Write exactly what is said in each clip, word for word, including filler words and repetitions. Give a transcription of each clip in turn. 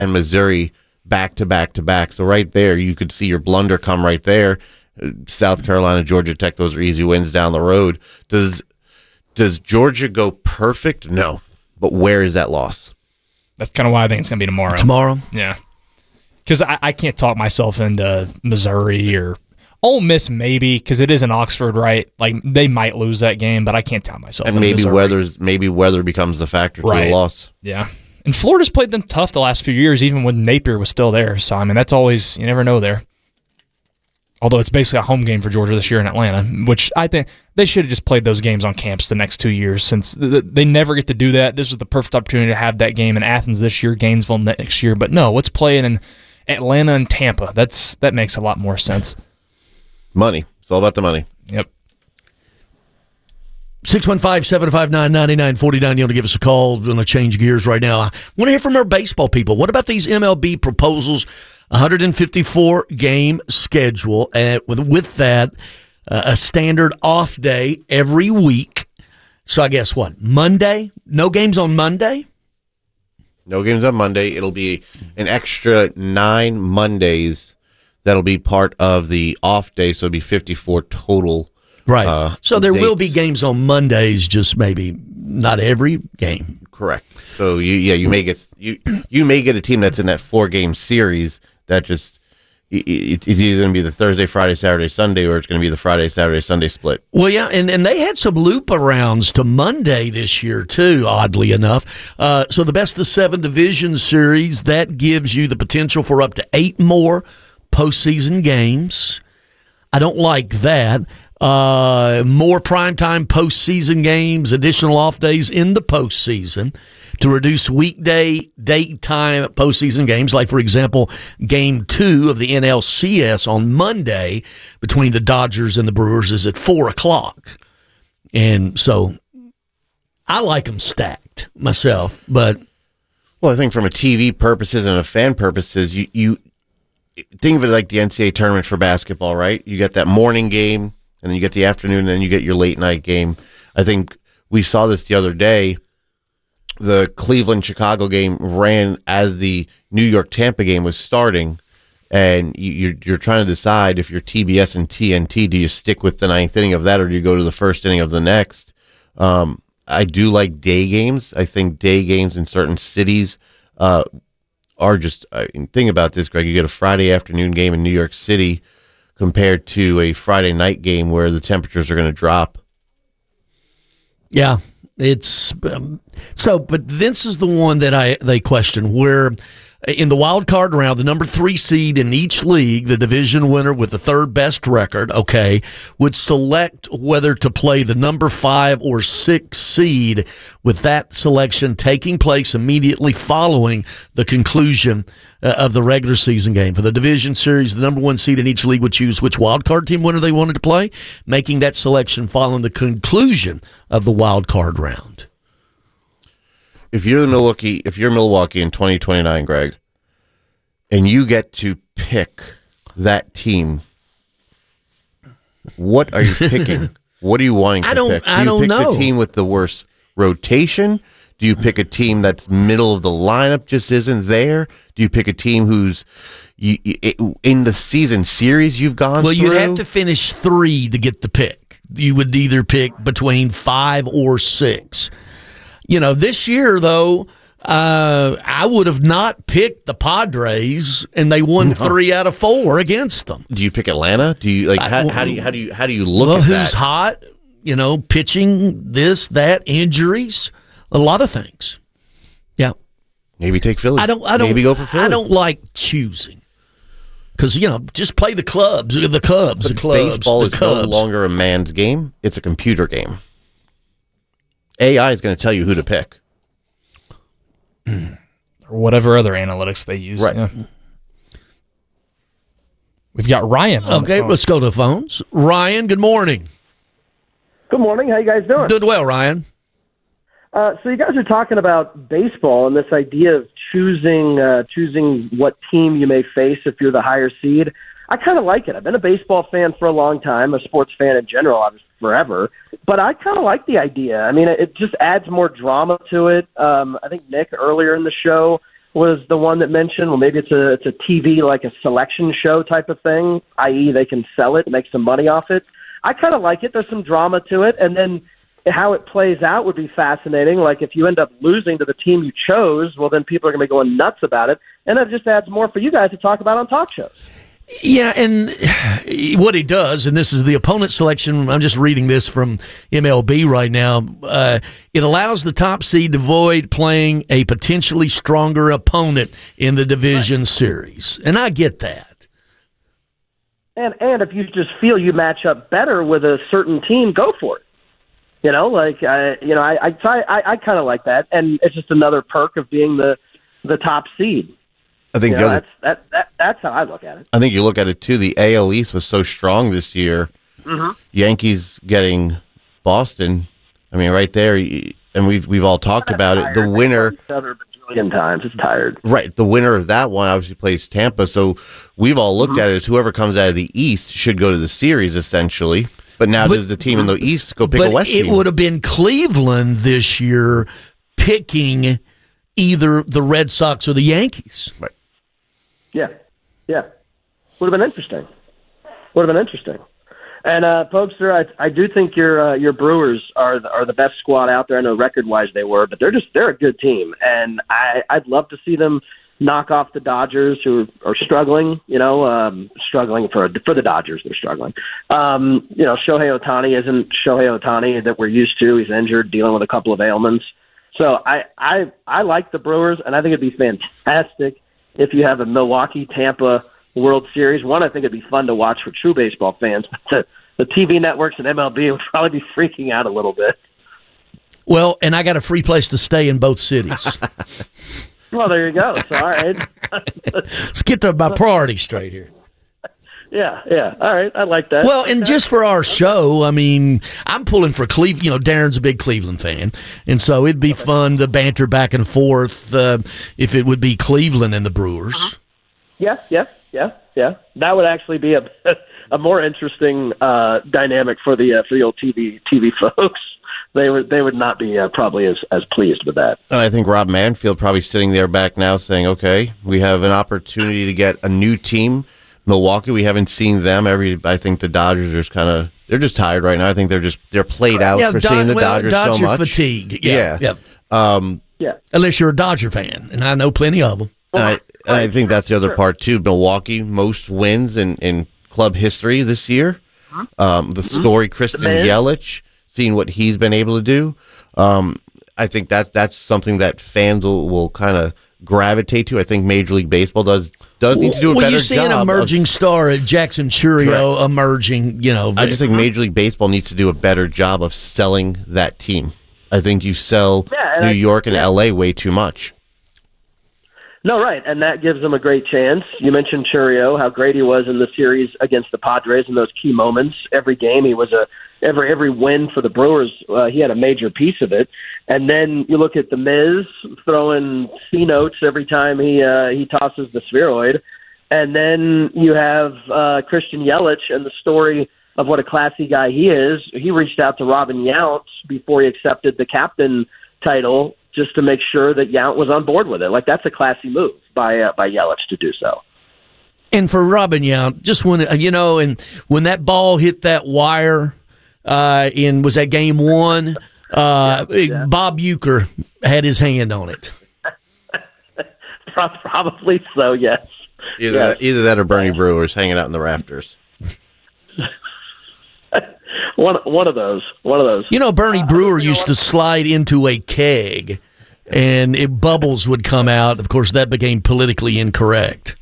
and Missouri back to back to back. So right there, you could see your blunder come right there. South Carolina, Georgia Tech, those are easy wins down the road. Does does Georgia go perfect? No. But where is that loss? That's kind of why I think it's going to be tomorrow. Tomorrow? Yeah. Because I, I can't talk myself into Missouri or Ole Miss maybe, because it is in Oxford, right? Like, they might lose that game, but I can't tell myself. And maybe weather's maybe weather becomes the factor to right. the loss. Yeah. And Florida's played them tough the last few years, even when Napier was still there. So, I mean, that's always, you never know there. Although it's basically a home game for Georgia this year in Atlanta, which I think they should have just played those games on campus the next two years since they never get to do that. This was the perfect opportunity to have that game in Athens this year, Gainesville next year. But no, let's play it in Atlanta and Tampa. That's That makes a lot more sense. Money. It's all about the money. Yep. six one five, seven five nine, nine nine four nine. You want to give us a call? We're going to change gears right now. I want to hear from our baseball people. What about these M L B proposals? one hundred fifty-four game schedule, and with, with that, uh, a standard off day every week. So I guess what? Monday? No games on Monday? No games on Monday. It'll be an extra nine Mondays that'll be part of the off day, so it'll be fifty-four total. Right. Uh, so there dates. will be games on Mondays, just maybe not every game. Correct. So you, yeah, you may get you you may get a team that's in that four game series that just it, it's either going to be the Thursday, Friday, Saturday, Sunday, or it's going to be the Friday, Saturday, Sunday split. Well, yeah, and, and they had some loop arounds to Monday this year too, oddly enough. Uh, so the best of seven division series, that gives you the potential for up to eight more postseason games. I don't like that. Uh, more primetime postseason games, additional off days in the postseason to reduce weekday daytime postseason games. Like, for example, game two of the N L C S on Monday between the Dodgers and the Brewers is at four o'clock. And so I like them stacked myself, but. Well, I think from a T V purposes and a fan purposes, you, you think of it like the N C double A tournament for basketball, right? You get that morning game, and then you get the afternoon, and then you get your late night game. I think we saw this the other day. The Cleveland-Chicago game ran as the New York-Tampa game was starting, and you, you're, you're trying to decide if you're T B S and T N T, do you stick with the ninth inning of that, or do you go to the first inning of the next? Um, I do like day games. I think day games in certain cities uh, are just I mean, think about this, Greg. You get a Friday afternoon game in New York City compared to a Friday night game where the temperatures are going to drop. Yeah, it's um, so. But this is the one that I they question where. In the wild card round, the number three seed in each league, the division winner with the third best record, okay, would select whether to play the number five or six seed, with that selection taking place immediately following the conclusion uh, of the regular season game. For the division series, the number one seed in each league would choose which wild card team winner they wanted to play, making that selection following the conclusion of the wild card round. If you're the Milwaukee, if you're Milwaukee in twenty twenty-nine, Greg, and you get to pick that team, what are you picking? What are you wanting to I don't, pick? Do I you don't pick know. the team with the worst rotation? Do you pick a team that's middle of the lineup just isn't there? Do you pick a team who's you, in the season series you've gone Well, through? you'd have to finish three to get the pick. You would either pick between five or six. You know, this year, though, uh, I would have not picked the Padres, and they won no. three out of four against them. Do you pick Atlanta? Do you like how, how do you how do you how do you look well, at that? Who's hot? You know, pitching, this, that, injuries, a lot of things. Yeah, maybe take Philly. I don't. I don't. Maybe go for Philly. I don't like choosing because you know just play the clubs, the Cubs, but the clubs. Baseball the is Cubs. no longer a man's game; it's a computer game. A I is going to tell you who to pick. Or whatever other analytics they use. Right. Yeah. We've got Ryan on Okay, the phone. let's go to the phones. Ryan, good morning. Good morning. How you guys doing? Doing well, Ryan. Uh, so you guys are talking about baseball and this idea of choosing uh, choosing what team you may face if you're the higher seed. I kind of like it. I've been a baseball fan for a long time, a sports fan in general, obviously forever. But I kind of like the idea. I mean, it just adds more drama to it. Um, I think Nick earlier in the show was the one that mentioned, well, maybe it's a it's a T V, like a selection show type of thing, that is they can sell it, make some money off it. I kind of like it. There's some drama to it. And then how it plays out would be fascinating. Like if you end up losing to the team you chose, well, then people are going to be going nuts about it. And it just adds more for you guys to talk about on talk shows. Yeah, and what he does, and this is the opponent selection, I'm just reading this from M L B right now, uh, it allows the top seed to avoid playing a potentially stronger opponent in the division right. series. And I get that. And and if you just feel you match up better with a certain team, go for it. You know, like, I, you know, I I, try, I, I kind of like that. And it's just another perk of being the, the top seed. I think you the know, other, that's that, that that's how I look at it. I think you look at it too. The A L East was so strong this year. Mm-hmm. Yankees getting Boston. I mean, right there, and we've we've all talked That's about tired. it. The winner, Each other a bajillion times. It's tired. right? The winner of that one obviously plays Tampa. So we've all looked Mm-hmm. at it as whoever comes out of the East should go to the series essentially. But now But- does the team in the East go pick But a West it team? would have been Cleveland this year picking either the Red Sox or the Yankees. Right. Yeah, yeah. Would have been interesting. Would have been interesting. And uh, Pokester, I I do think your uh, your Brewers are the, are the best squad out there. I know record wise they were, but they're just they're a good team, and I I'd love to see them knock off the Dodgers, who are struggling. You know, um, struggling for for the Dodgers, they're struggling. Um, you know, Shohei Ohtani isn't Shohei Ohtani that we're used to. He's injured, dealing with a couple of ailments. So I I I like the Brewers, and I think it'd be fantastic if you have a Milwaukee-Tampa World Series. One, I think it'd be fun to watch for true baseball fans, but the, the T V networks and M L B would probably be freaking out a little bit. Well, and I got a free place to stay in both cities. Well, there you go. So, all right. Let's get to my priorities straight here. yeah, yeah. All right. I like that. Well, and just for our show, I mean, I'm pulling for Cleveland. You know, Darren's a big Cleveland fan, and so it'd be fun to banter back and forth uh, if it would be Cleveland and the Brewers. Uh-huh. Yeah, yeah, yeah, yeah. That would actually be a a more interesting uh, dynamic for the uh, for the old T V T V folks. They would they would not be uh, probably as, as pleased with that. And I think Rob Manfield probably sitting there back now saying, okay, we have an opportunity to get a new team. Milwaukee, we haven't seen them. Every I think the Dodgers are just kind of they're just tired right now. I think they're just they're played out Yeah, for Do- seeing the well, Dodgers Dodger so much. fatigue. Yeah. Yeah, yeah. Um, Yeah. Unless you're a Dodger fan, and I know plenty of them. and I, and I think that's the other Sure. part too. Milwaukee, most wins in, in club history this year. Um, the story, Christian man. Yelich, seeing what he's been able to do. Um, I think that's that's something that fans will, will kind of gravitate to. I think Major League Baseball does does need to do a well, better you see job. an emerging of, star at Jackson Churio emerging. You know, I just think Major League Baseball needs to do a better job of selling that team. I think you sell Yeah, and New I- York and yeah. L A way too much. No, right, and that gives them a great chance. You mentioned Churio, how great he was in the series against the Padres in those key moments. Every game, he was a every every win for the Brewers. Uh, he had a major piece of it. And then you look at the Miz throwing C notes every time he uh, he tosses the spheroid. And then you have uh, Christian Yelich and the story of what a classy guy he is. He reached out to Robin Yount before he accepted the captain title, just to make sure that Yount was on board with it. Like, that's a classy move by uh, by Yelich to do so. And for Robin Yount, just when you know, and when that ball hit that wire, uh, in was that game one, uh, Yeah, yeah. Bob Uecker had his hand on it. Probably so, yes. Either Yes. that, either that or Bernie Brewers hanging out in the rafters. One one of those. One of those. You know, Bernie Uh, Brewer you know used what? to slide into a keg, and it, bubbles would come out. Of course, that became politically incorrect.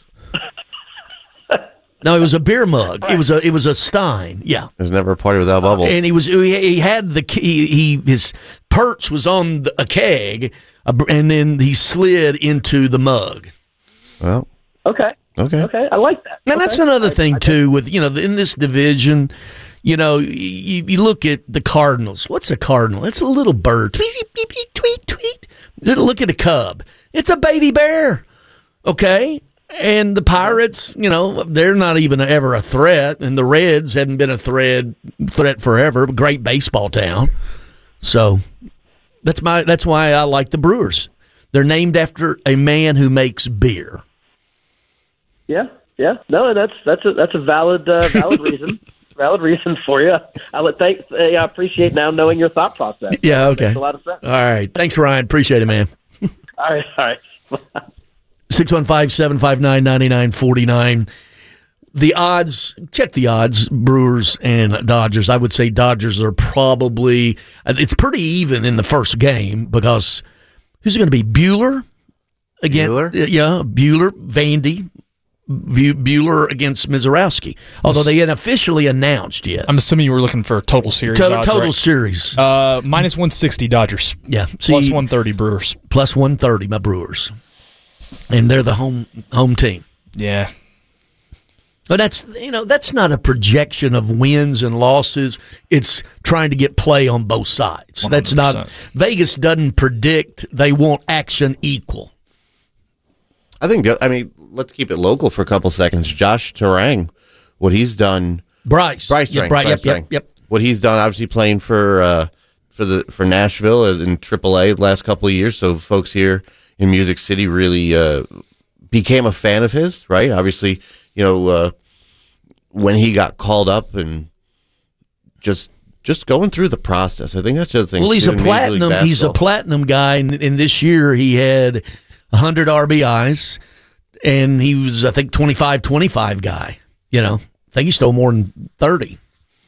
No, it was a beer mug. It was a it was a Stein. Yeah. There's never a party without bubbles. And he was he, he had the he, he his perch was on the, a keg, a, and then he slid into the mug. well, Okay. okay. Okay. I like that. And Okay. that's another I- thing I too. With you know, in this division, you know, you, you look at the Cardinals. What's a cardinal? It's a little bird. Tweet, tweet, tweet, tweet, tweet. Then look at a cub. It's a baby bear. Okay. And the Pirates, you know, they're not even ever a threat, and the Reds hadn't been a threat threat forever. Great baseball town. So that's my that's why I like the Brewers. They're named after a man who makes beer. Yeah, yeah. No, that's that's a that's a valid uh, valid reason. Valid reason for you. I would thank. Uh, I appreciate now knowing your thought process. Yeah. Okay. Makes a lot of sense. All right. Thanks, Ryan. Appreciate it, man. All right. All right. six one five, seven five nine, nine nine four nine. The odds, check the odds, Brewers and Dodgers. I would say Dodgers are probably, it's pretty even in the first game because who's it going to be? Bueller? Again? Bueller? Yeah, Bueller, Vandy, Bueller against Mizorowski. Although they hadn't officially announced yet. I'm assuming you were looking for a total series. Total, odds, total right? series. Uh, minus one sixty Dodgers. Yeah. See, plus one thirty Brewers. Plus one thirty, my Brewers. And they're the home home team. Yeah. But that's, you know, that's not a projection of wins and losses. It's trying to get play on both sides. one hundred percent. That's not, Vegas doesn't predict. They want action equal. I think, I mean, let's keep it local for a couple seconds. Josh Turang, what he's done. Bryce. Bryce yep, Turang. Bryce, Bryce yep, Turang. yep, yep. What he's done, obviously playing for uh, for the for Nashville in triple A the last couple of years. So folks here in Music City really uh, became a fan of his, right? Obviously, you know, uh, when he got called up and just just going through the process. I think that's the other thing. Well, he's too, a in Major League platinum. He's a Basketball. platinum guy, and, and this year he had one hundred R B Is, and he was, I think, twenty-five twenty-five guy. You know, I think he stole more than thirty.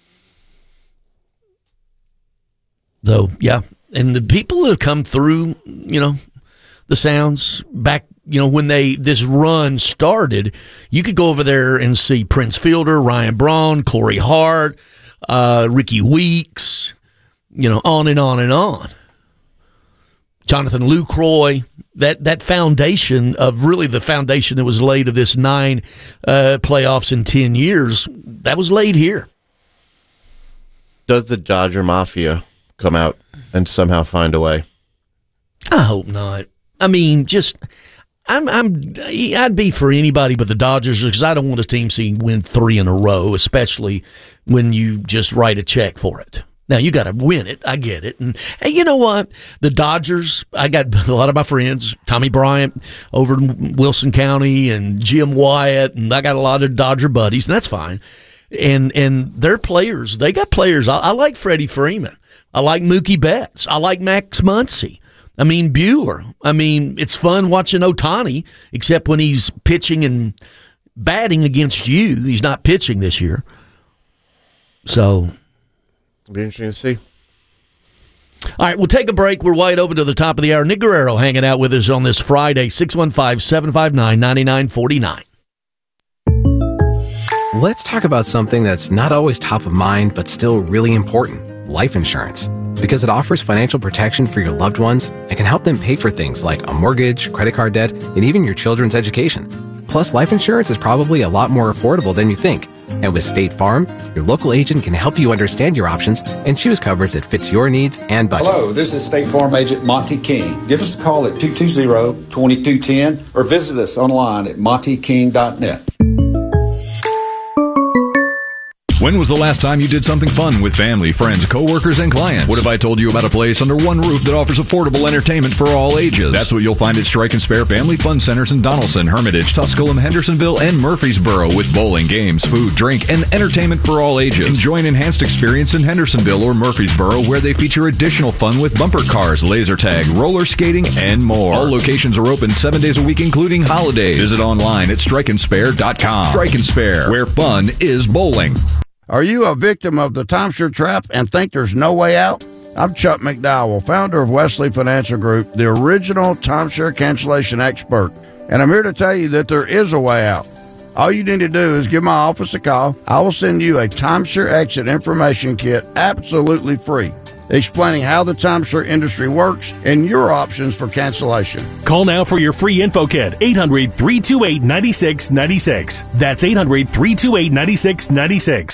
So, yeah. And the people that have come through, you know, the Sounds back, you know, when they this run started, you could go over there and see Prince Fielder, Ryan Braun, Corey Hart, uh, Ricky Weeks, you know, on and on and on. Jonathan Lucroy, that, that foundation of really the foundation that was laid of this nine uh, playoffs in ten years, that was laid here. Does the Dodger Mafia come out and somehow find a way? I hope not. I mean, just I'm I'm I'd be for anybody but the Dodgers because I don't want a team seeing win three in a row, especially when you just write a check for it. Now you got to win it. I get it. And hey, you know what? The Dodgers. I got a lot of my friends, Tommy Bryant over in Wilson County, and Jim Wyatt, and I got a lot of Dodger buddies, and that's fine. And and their players, they got players. I, I like Freddie Freeman. I like Mookie Betts. I like Max Muncy. I mean, Bueller. I mean, it's fun watching Ohtani, except when he's pitching and batting against you. He's not pitching this year. So, It'll be interesting to see. all right, we'll take a break. We're wide open to the top of the hour. Nick Guerrero hanging out with us on this Friday, six one five, seven five nine, nine nine four nine. Let's talk about something that's not always top of mind, but still really important. Life insurance. Because it offers financial protection for your loved ones and can help them pay for things like a mortgage, credit card debt, and even your children's education. Plus, life insurance is probably a lot more affordable than you think. And with State Farm, your local agent can help you understand your options and choose coverage that fits your needs and budget. Hello, this is State Farm Agent Monty King. Give us a call at two two zero, two two one zero or visit us online at monty king dot net. When was the last time you did something fun with family, friends, coworkers, and clients? What if I told you about a place under one roof that offers affordable entertainment for all ages? That's what you'll find at Strike and Spare Family Fun Centers in Donaldson, Hermitage, Tusculum, Hendersonville, and Murfreesboro with bowling, games, food, drink, and entertainment for all ages. Enjoy an enhanced experience in Hendersonville or Murfreesboro where they feature additional fun with bumper cars, laser tag, roller skating, and more. All locations are open seven days a week, including holidays. Visit online at strike and spare dot com. Strike and Spare, where fun is bowling. Are you a victim of the timeshare trap and think there's no way out? I'm Chuck McDowell, founder of Wesley Financial Group, the original timeshare cancellation expert, and I'm here to tell you that there is a way out. All you need to do is give my office a call. I will send you a timeshare exit information kit absolutely free, explaining how the timeshare industry works and your options for cancellation. Call now for your free info kit, eight hundred, three two eight, nine six nine six. That's eight hundred, three two eight, nine six nine six.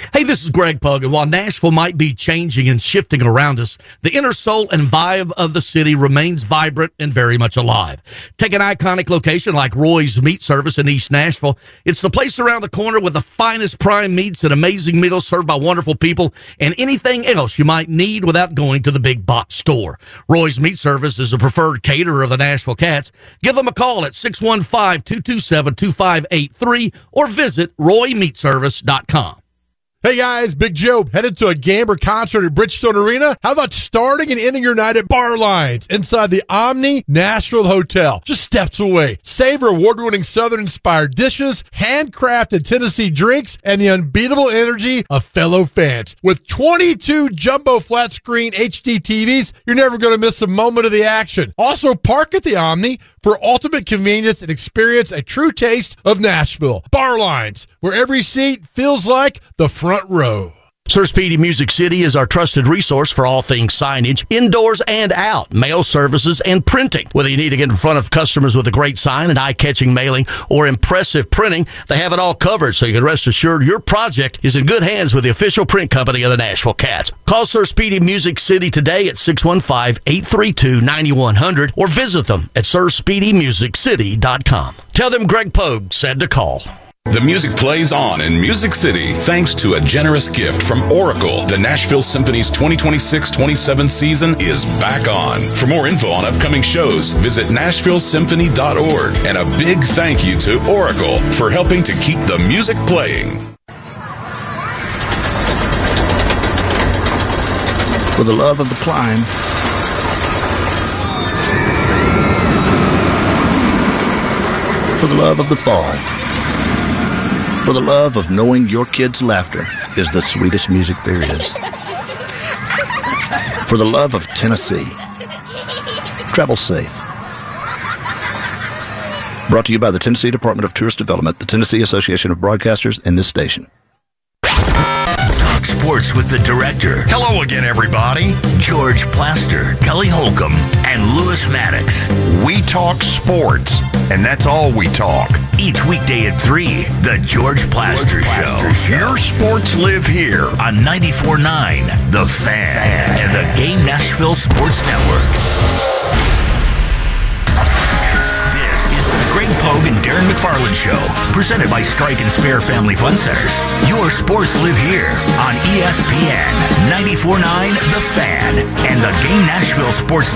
Hey, this is Greg Pug, and while Nashville might be changing and shifting around us, the inner soul and vibe of the city remains vibrant and very much alive. Take an iconic location like Roy's Meat Service in East Nashville. It's the place around the corner with the finest prime meats and amazing meals served by wonderful people and anything else you might need without going to the big box store. Roy's Meat Service is a preferred caterer of the Nashville Cats. Give them a call at six one five, two two seven, two five eight three or visit roy meat service dot com. Hey guys, Big Joe, headed to a game or concert at Bridgestone Arena? How about starting and ending your night at Bar Lines inside the Omni Nashville Hotel, just steps away? Savor award-winning Southern-inspired dishes, handcrafted Tennessee drinks, and the unbeatable energy of fellow fans. With twenty-two jumbo flat-screen H D T Vs, you're never going to miss a moment of the action. Also, park at the Omni for ultimate convenience and experience a true taste of Nashville. Bar Lines, where every seat feels like the front row. Sir Speedy Music City is our trusted resource for all things signage, indoors and out, mail services, and printing. Whether you need to get in front of customers with a great sign, an eye-catching mailing, or impressive printing, they have it all covered, so you can rest assured your project is in good hands with the official print company of the Nashville Cats. Call Sir Speedy Music City today at six one five, eight three two, nine one zero zero or visit them at sir speedy music city dot com. Tell them Greg Pogue said to call. The music plays on in Music City thanks to a generous gift from Oracle. The Nashville Symphony's twenty twenty-six twenty-seven season is back on. For more info on upcoming shows, visit nashville symphony dot org. And a big thank you to Oracle for helping to keep the music playing. For the love of the climb, for the love of the fall, for the love of knowing your kids' laughter is the sweetest music there is. For the love of Tennessee. Travel safe. Brought to you by the Tennessee Department of Tourist Development, the Tennessee Association of Broadcasters, and this station. Talk sports with the director. Hello again, everybody. George Plaster, Kelly Holcomb, and Lewis Maddox. We talk sports, and that's all we talk. Each weekday at three, the George Plaster, George Plaster Show. Show. Your sports live here on ninety-four point nine, The Fan, Fan, and the Game Nashville Sports Network. Greg Pogue and Darren McFarland Show, presented by Strike and Spare Family Fun Centers. Your sports live here on E S P N ninety-four point nine The Fan and the Game Nashville Sports